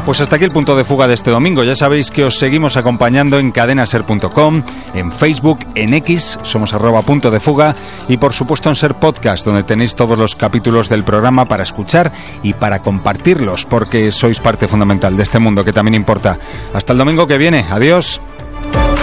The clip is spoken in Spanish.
Pues hasta aquí el punto de fuga de este domingo. Ya sabéis que os seguimos acompañando en cadenaser.com, en Facebook, en X, somos @punto de fuga, y por supuesto en Ser Podcast, donde tenéis todos los capítulos del programa para escuchar y para compartirlos, porque sois parte fundamental de este mundo que también importa. Hasta el domingo que viene. Adiós.